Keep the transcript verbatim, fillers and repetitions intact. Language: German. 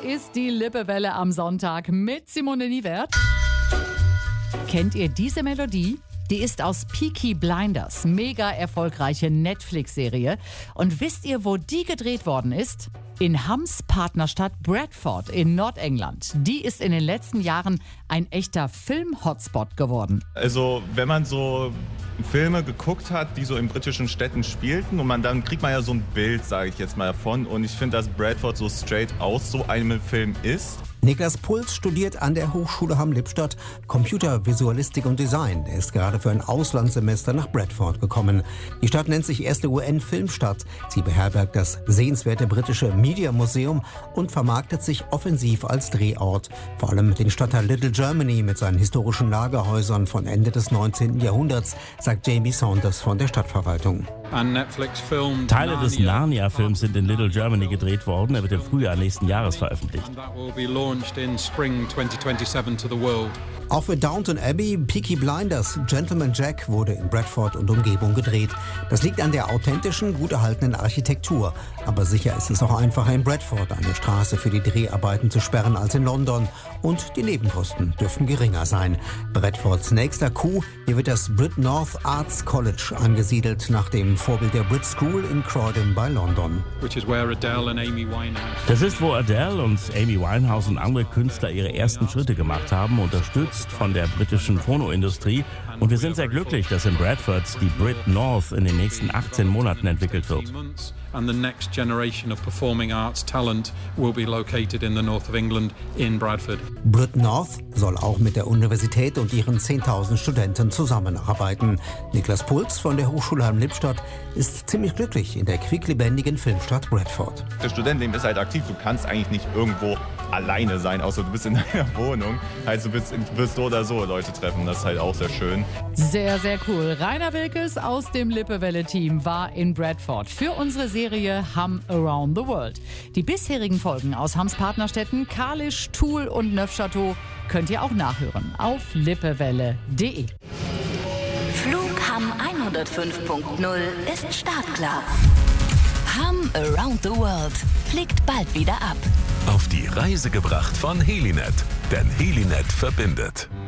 ist die Lippewelle am Sonntag mit Simone Niewert. Kennt ihr diese Melodie? Die ist aus Peaky Blinders, mega erfolgreiche Netflix-Serie. Und wisst ihr, wo die gedreht worden ist? In Hams Partnerstadt Bradford in Nordengland. Die ist in den letzten Jahren ein echter Film-Hotspot geworden. Also wenn man so Filme geguckt hat, die so in britischen Städten spielten und man dann kriegt man ja so ein Bild, sage ich jetzt mal, davon. Und ich finde, dass Bradford so straight aus so einem Film ist. Niklas Puls studiert an der Hochschule Hamm-Lippstadt Computervisualistik und Design. Er ist gerade für ein Auslandssemester nach Bradford gekommen. Die Stadt nennt sich erste U N-Filmstadt. Sie beherbergt das sehenswerte britische Media Museum und vermarktet sich offensiv als Drehort. Vor allem den Stadtteil Little Germany mit seinen historischen Lagerhäusern von Ende des neunzehnten Jahrhunderts, sagt Jamie Saunders von der Stadtverwaltung. Teile des Narnia-Films sind in Little Germany gedreht worden. Er wird im Frühjahr nächsten Jahres veröffentlicht. Auch für Downton Abbey, Peaky Blinders, Gentleman Jack wurde in Bradford und Umgebung gedreht. Das liegt an der authentischen, gut erhaltenen Architektur. Aber sicher ist es auch einfacher in Bradford, eine Straße für die Dreharbeiten zu sperren als in London. Und die Nebenkosten dürften geringer sein. Bradfords nächster Coup, hier wird das Brit North Arts College angesiedelt, nach dem Vorbild der Brit School in Croydon bei London. Das ist, wo Adele und Amy Winehouse und andere Künstler ihre ersten Schritte gemacht haben, unterstützt von der britischen Phonoindustrie. Und wir sind sehr glücklich, dass in Bradford die Brit North in den nächsten achtzehn Monaten entwickelt wird. And the next generation of performing arts talent will be located in the north of England in Bradford. Brit North soll auch mit der Universität und ihren zehntausend Studenten zusammenarbeiten. Niklas Puls von der Hochschule Hamm-Lippstadt ist ziemlich glücklich in der quicklebendigen Filmstadt Bradford. Das Studentenleben ist halt aktiv. Du kannst eigentlich nicht irgendwo alleine sein, außer du bist in deiner Wohnung. Also du wirst, du wirst so oder so Leute treffen. Das ist halt auch sehr schön. Sehr, sehr cool. Rainer Wilkes aus dem Lippewelle-Team war in Bradford für unsere Serie Hamm Around the World. Die bisherigen Folgen aus Hams Partnerstädten Kalisz, Toul und Neufchâteau könnt ihr auch nachhören auf lippewelle punkt de. Flug Hamm hundertfünf Punkt null ist startklar. Hamm Around the World fliegt bald wieder ab. Auf die Reise gebracht von Helinet, denn Helinet verbindet.